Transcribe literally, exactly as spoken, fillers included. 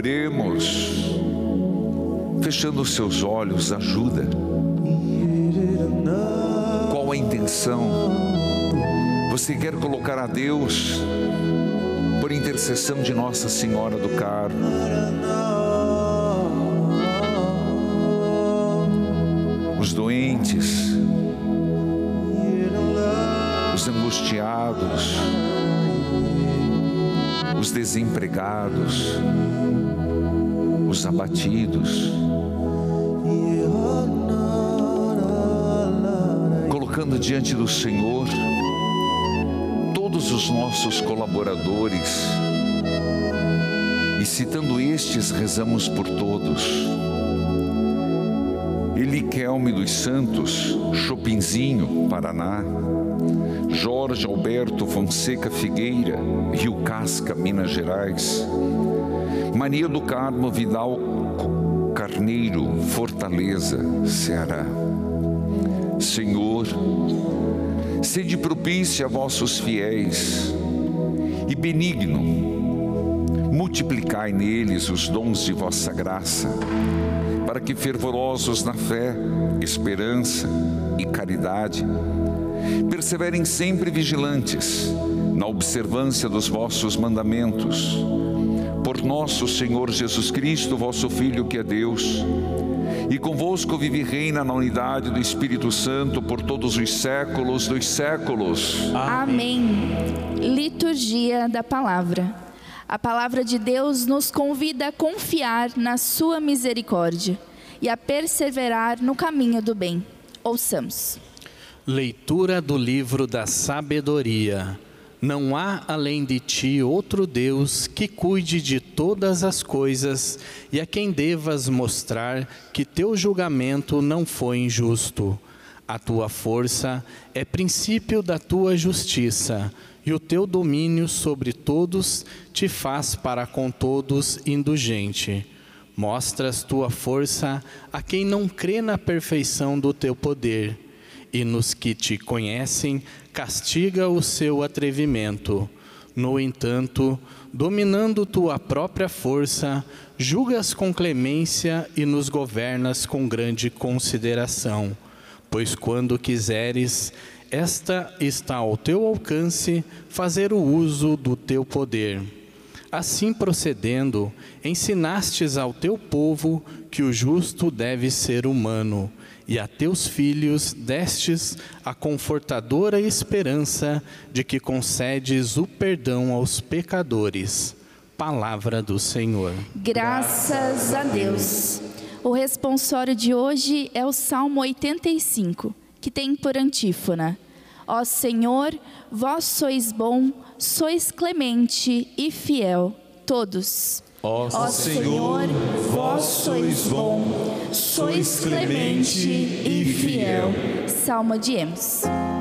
Oremos, fechando os seus olhos, ajuda. Qual a intenção? Você quer colocar a Deus, por intercessão de Nossa Senhora do Carmo, os doentes, os angustiados, os desempregados, os abatidos, colocando diante do Senhor todos os nossos colaboradores, e citando estes, rezamos por todos. Eliquelme dos Santos, Chopinzinho, Paraná. Jorge Alberto Fonseca Figueira, Rio Casca, Minas Gerais. Maria do Carmo Vidal Carneiro, Fortaleza, Ceará. Senhor, sede propício a vossos fiéis e benigno, multiplicai neles os dons de vossa graça, para que fervorosos na fé, esperança e caridade, perseverem sempre vigilantes na observância dos vossos mandamentos. Por nosso Senhor Jesus Cristo, vosso Filho, que é Deus, e convosco vive e reina na unidade do Espírito Santo por todos os séculos dos séculos. Amém. Liturgia da Palavra. A Palavra de Deus nos convida a confiar na sua misericórdia e a perseverar no caminho do bem. Ouçamos. Leitura do livro da sabedoria. Não há além de ti outro Deus que cuide de todas as coisas e a quem devas mostrar que teu julgamento não foi injusto. A tua força é princípio da tua justiça e o teu domínio sobre todos te faz para com todos indulgente. Mostras tua força a quem não crê na perfeição do teu poder. E nos que te conhecem, castiga o seu atrevimento. No entanto, dominando tua própria força, julgas com clemência e nos governas com grande consideração. Pois quando quiseres, esta está ao teu alcance, fazer o uso do teu poder. Assim procedendo, ensinastes ao teu povo que o justo deve ser humano, e a teus filhos destes a confortadora esperança de que concedes o perdão aos pecadores. Palavra do Senhor. Graças a Deus. O responsório de hoje é o Salmo oitenta e cinco, que tem por antífona: Ó Senhor, vós sois bom, sois clemente e fiel. Todos. Ó Senhor, vós sois bom, sois clemente e fiel. Salmodiemos.